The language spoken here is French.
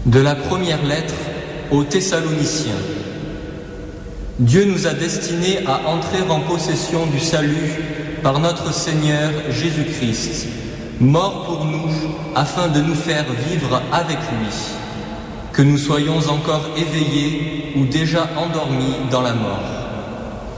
De la première lettre aux Thessaloniciens. Dieu nous a destinés à entrer en possession du salut par notre Seigneur Jésus-Christ, mort pour nous afin de nous faire vivre avec lui, que nous soyons encore éveillés ou déjà endormis dans la mort.